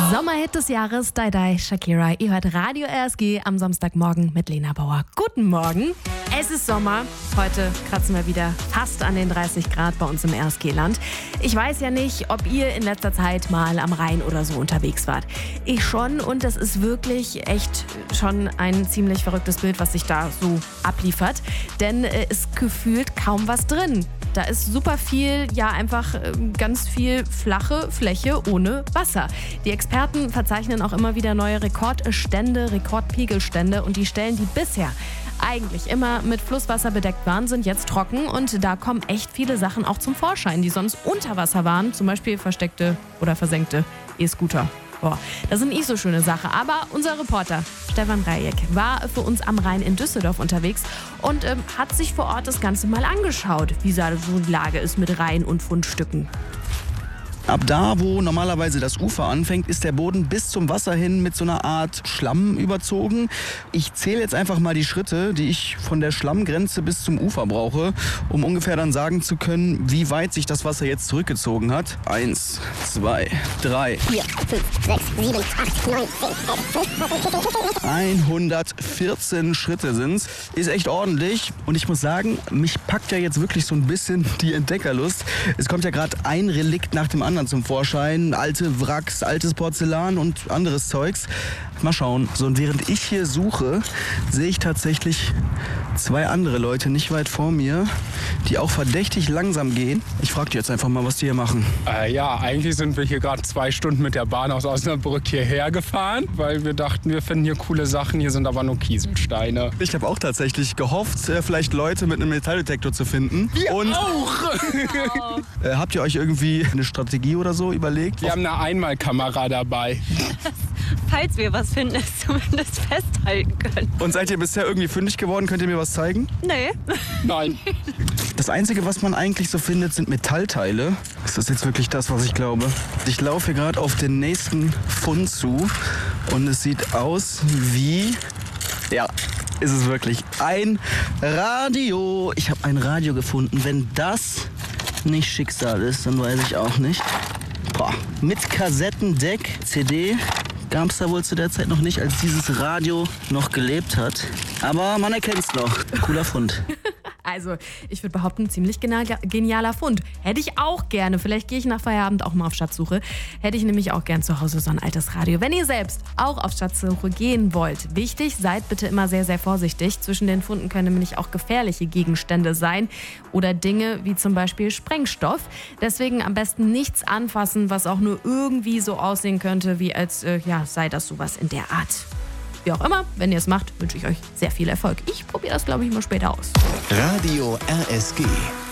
Sommerhit des Jahres, Die Die, Shakira. Ihr hört Radio RSG am Samstagmorgen mit Lena Bauer. Guten Morgen. Es ist Sommer. Heute kratzen wir wieder fast an den 30 Grad bei uns im RSG-Land. Ich weiß ja nicht, ob ihr in letzter Zeit mal am Rhein oder so unterwegs wart. Ich schon, und das ist wirklich echt schon ein ziemlich verrücktes Bild, was sich da so abliefert. Denn ist gefühlt kaum was drin. Da ist super viel, ja einfach ganz viel flache Fläche ohne Wasser. Die Experten verzeichnen auch immer wieder neue Rekordstände, Rekordpegelstände, und die Stellen, die bisher eigentlich immer mit Flusswasser bedeckt waren, sind jetzt trocken, und da kommen echt viele Sachen auch zum Vorschein, die sonst unter Wasser waren, zum Beispiel versteckte oder versenkte E-Scooter. Boah, das sind nicht so schöne Sachen. Aber unser Reporter Stefan Rejek war für uns am Rhein in Düsseldorf unterwegs und hat sich vor Ort das Ganze mal angeschaut, wie so die Lage ist mit Rhein- und Fundstücken. Ab da, wo normalerweise das Ufer anfängt, ist der Boden bis zum Wasser hin mit so einer Art Schlamm überzogen. Ich zähle jetzt einfach mal die Schritte, die ich von der Schlammgrenze bis zum Ufer brauche, um ungefähr dann sagen zu können, wie weit sich das Wasser jetzt zurückgezogen hat. 1, 2, 3, 4, 5, 6, 7, 8, 9, 10, 114 Schritte sind's. Ist echt ordentlich. Und ich muss sagen, mich packt ja jetzt wirklich so ein bisschen die Entdeckerlust. Es kommt ja gerade ein Relikt nach dem anderen zum Vorschein. Alte Wracks, altes Porzellan und anderes Zeugs. Mal schauen. So, und während ich hier suche, sehe ich tatsächlich zwei andere Leute nicht weit vor mir, die auch verdächtig langsam gehen. Ich frage die jetzt einfach mal, was die hier machen. Ja, eigentlich sind wir hier gerade 2 Stunden mit der Bahn aus Osnabrück hierher gefahren, weil wir dachten, wir finden hier coole Sachen. Hier sind aber nur Kieselsteine. Ich habe auch tatsächlich gehofft, vielleicht Leute mit einem Metalldetektor zu finden. Wir und auch! Habt ihr euch irgendwie eine Strategie oder so überlegt? Wir haben eine Einmalkamera dabei. Falls wir was finden, es zumindest festhalten können. Und seid ihr bisher irgendwie fündig geworden? Könnt ihr mir was zeigen? Nee. Nein. Das Einzige, was man eigentlich so findet, sind Metallteile. Ist das jetzt wirklich das, was ich glaube? Ich laufe hier gerade auf den nächsten Fund zu und es sieht aus wie... Ja, ist es wirklich. Ein Radio. Ich habe ein Radio gefunden. Wenn das nicht Schicksal ist, dann weiß ich auch nicht. Boah. Mit Kassettendeck, CD... gab es da wohl zu der Zeit noch nicht, als dieses Radio noch gelebt hat. Aber man erkennt es noch. Cooler Fund. Also, ich würde behaupten, ziemlich genialer Fund. Hätte ich auch gerne. Vielleicht gehe ich nach Feierabend auch mal auf Schatzsuche. Hätte ich nämlich auch gern zu Hause so ein altes Radio. Wenn ihr selbst auch auf Schatzsuche gehen wollt, wichtig, seid bitte immer sehr, sehr vorsichtig. Zwischen den Funden können nämlich auch gefährliche Gegenstände sein oder Dinge wie zum Beispiel Sprengstoff. Deswegen am besten nichts anfassen, was auch nur irgendwie so aussehen könnte, wie als sei das sowas in der Art. Wie auch immer, wenn ihr es macht, wünsche ich euch sehr viel Erfolg. Ich probiere das, glaube ich, mal später aus. Radio RSG.